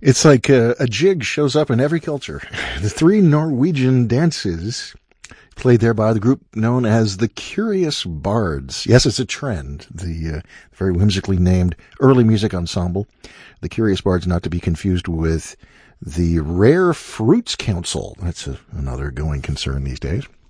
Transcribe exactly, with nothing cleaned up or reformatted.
It's like a, a jig shows up in every culture. The three Norwegian dances played there by the group known as the Curious Bards. Yes, it's a trend. The uh, very whimsically named early music ensemble. The Curious Bards, not to be confused with the Rare Fruits Council. That's a, another going concern these days.